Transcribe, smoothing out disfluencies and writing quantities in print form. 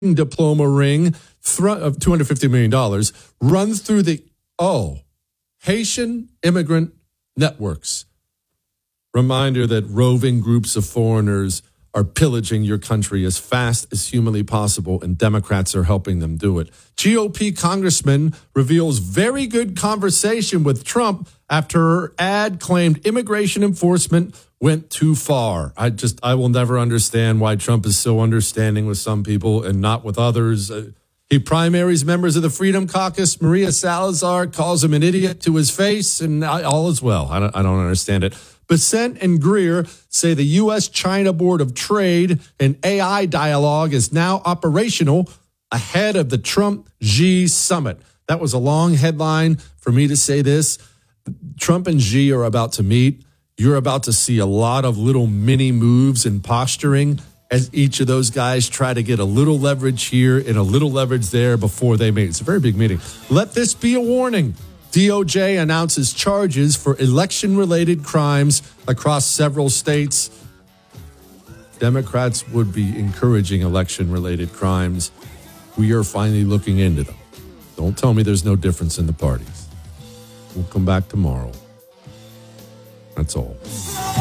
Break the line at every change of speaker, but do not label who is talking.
diploma ring of $250 million runs through the Haitian immigrant networks. Reminder that roving groups of foreigners are pillaging your country as fast as humanly possible, and Democrats are helping them do it. GOP congressman reveals very good conversation with Trump after her ad claimed immigration enforcement went too far. I will never understand why Trump is so understanding with some people and not with others. He primaries members of the Freedom Caucus. Maria Salazar calls him an idiot to his face, and all is well. I don't understand it. Bessent and Greer say the U.S.-China Board of Trade and AI dialogue is now operational ahead of the Trump-Xi summit. That was a long headline for me to say this. Trump and Xi are about to meet. You're about to see a lot of little mini moves and posturing as each of those guys try to get a little leverage here and a little leverage there before they meet. It's a very big meeting. Let this be a warning. DOJ announces charges for election-related crimes across several states. Democrats would be encouraging election-related crimes. We are finally looking into them. Don't tell me there's no difference in the parties. We'll come back tomorrow. That's all.